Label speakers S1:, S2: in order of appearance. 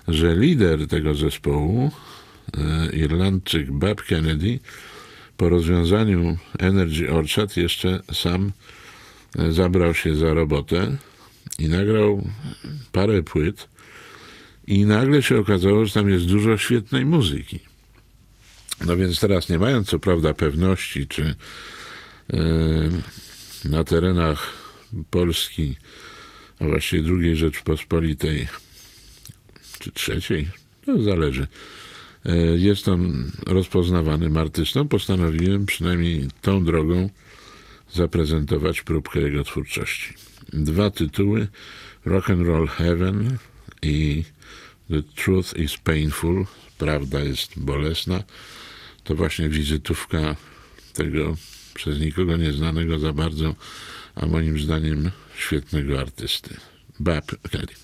S1: że lider tego zespołu, Irlandczyk Bob Kennedy, po rozwiązaniu Energy Orchard jeszcze sam zabrał się za robotę i nagrał parę płyt i nagle się okazało, że tam jest dużo świetnej muzyki. No więc teraz, nie mając co prawda pewności, czy na terenach Polski, a właściwie II Rzeczpospolitej, czy III, to zależy, jest on rozpoznawanym artystą, postanowiłem przynajmniej tą drogą zaprezentować próbkę jego twórczości. 2 tytuły, Rock and Roll Heaven i The Truth is Painful, prawda jest bolesna, to właśnie wizytówka tego przez nikogo nieznanego za bardzo, a moim zdaniem świetnego artysty, Bob Kennedy.